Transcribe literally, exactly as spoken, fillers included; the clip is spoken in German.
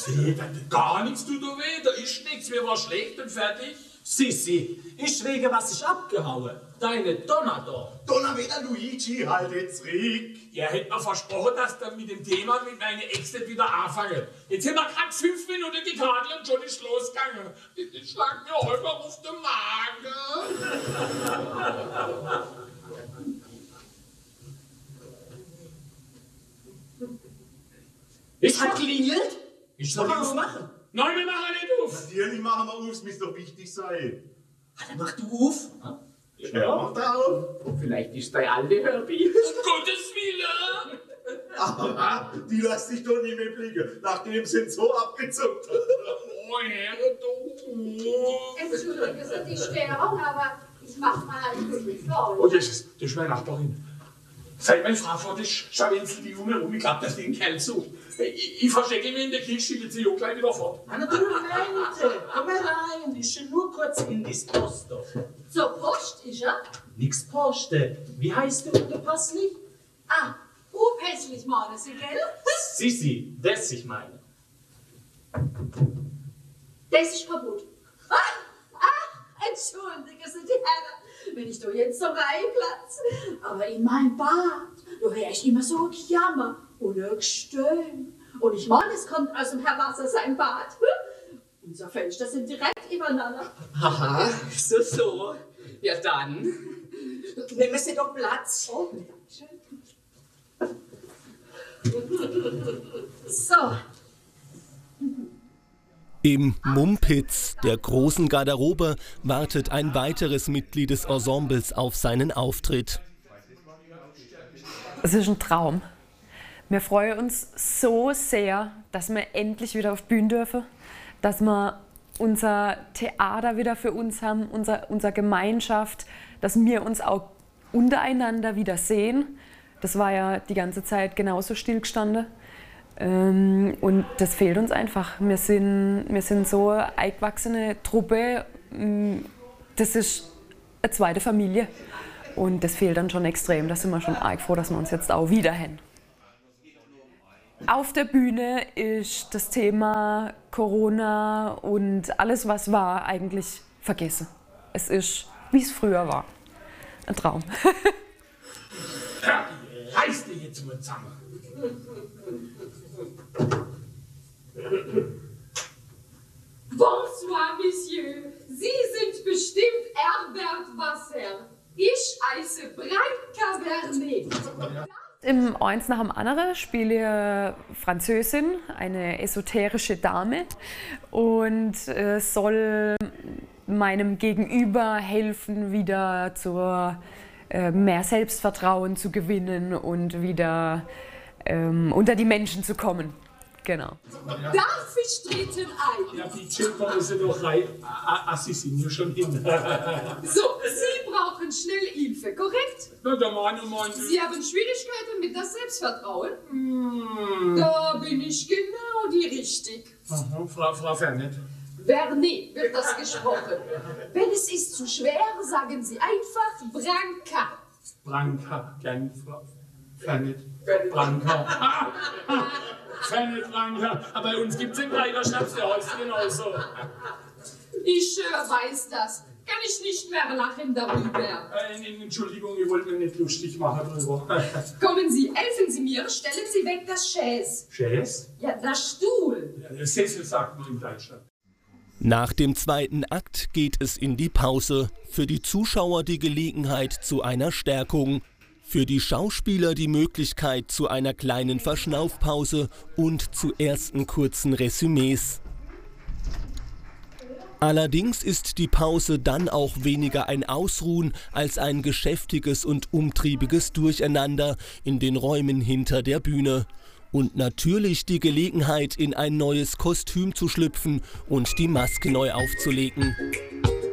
Was weh? Gar nichts tut da weh, da ist nichts, mir war schlecht und fertig. Sissi, ich wege, was ich abgehauen. Deine Donna da. Donnerwetter Luigi, halt jetzt zurück. Er hätte mir versprochen, dass er mit dem Thema mit meiner Ex nicht wieder anfangen. Jetzt haben wir gerade fünf Minuten die Tadel und schon ist losgegangen. Das schlagt mir halber auf den Magen. Es hat klingelt. Ich soll soll aufmachen. Nein, wir machen nicht auf. Natürlich machen wir auf, es muss doch wichtig sein. Ah, dann mach du auf. Ja, mach da auf. Vielleicht ist dein alte Herbie. Um Gottes Willen. Aber die lässt sich doch nicht mehr blicken, nachdem sie ihn so abgezuckt hat. Oh, Herr, du. Entschuldigen Sie die Störung, aber ich mach mal ein bisschen faul. Oh, das ist, das ist meine Nachbarin. Seit meine Frau vor ist, schauen Sie die Junge um, ich glaube, dass die einen Kerl sucht. Ich, ich verstecke mich in der Küche, schicke sie auch gleich wieder fort. Ah, na du Leute, komm mal rein, ich schon nur kurz in die Post. Zur Post ist er? Nix Poste. Wie heißt du, du Passli? Ah, unpässlich meinen Sie, gell? Sissi, das ich meine. Das ist kaputt. Ah, ah, entschuldigen Sie die Herren, wenn ich da jetzt so reinplatze. Aber in mein Bad, da höre ich immer so ein Jammer und ein Gestöhn. Und ich meine, es kommt aus dem Herr Wasser sein Bad. Unser Fenster sind direkt übereinander. Haha, so, so. Ja dann, nehmen Sie doch Platz. Oh, Dankeschön. So. Im Mumpitz, der großen Garderobe, wartet ein weiteres Mitglied des Ensembles auf seinen Auftritt. Es ist ein Traum. Wir freuen uns so sehr, dass wir endlich wieder auf die Bühne dürfen, dass wir unser Theater wieder für uns haben, unser, unsere Gemeinschaft, dass wir uns auch untereinander wieder sehen. Das war ja die ganze Zeit genauso stillgestanden. Ähm, und das fehlt uns einfach. Wir sind, wir sind so eine eingewachsene Truppe. Das ist eine zweite Familie. Und das fehlt dann schon extrem. Da sind wir schon arg froh, dass wir uns jetzt auch wieder haben. Auf der Bühne ist das Thema Corona und alles, was war, eigentlich vergessen. Es ist, wie es früher war. Ein Traum. Ja, reiß dich jetzt mal zusammen. Bonsoir, Monsieur. Sie sind bestimmt Herbert Wasser. Ich heiße Branka Vernet. Im Eins nach dem anderen spiele ich Französin, eine esoterische Dame, und äh, soll meinem Gegenüber helfen, wieder zur äh, mehr Selbstvertrauen zu gewinnen und wieder ähm, unter die Menschen zu kommen. Genau. Darf ich treten ein? Ja, die Chill kommen Sie doch rein. Ah, ah, Sie sind ja schon hin. So, Sie brauchen schnell Hilfe, korrekt? Na, der Mann und Mann. Sie haben Schwierigkeiten mit das Selbstvertrauen? Hm. Da bin ich genau die Richtig. Aha, Frau, Frau Vernet. Vernet wird das gesprochen. Wenn es ist zu schwer, sagen Sie einfach Branka. Branka, gern Frau Vernet. Branka. Vernet, Branka. Aber bei uns gibt es den Kleiderschnaps, der heißt genauso. Ich äh, weiß das. Kann ich nicht mehr lachen darüber. Äh, Entschuldigung, ich wollte mir nicht lustig machen drüber. Kommen Sie, helfen Sie mir, stellen Sie weg das Chaise. Chaise? Ja, das Stuhl. Ja, Sessel sagt man in Deutschland. Nach dem zweiten Akt geht es in die Pause. Für die Zuschauer die Gelegenheit zu einer Stärkung. Für die Schauspieler die Möglichkeit zu einer kleinen Verschnaufpause und zu ersten kurzen Resümees. Allerdings ist die Pause dann auch weniger ein Ausruhen als ein geschäftiges und umtriebiges Durcheinander in den Räumen hinter der Bühne. Und natürlich die Gelegenheit, in ein neues Kostüm zu schlüpfen und die Maske neu aufzulegen.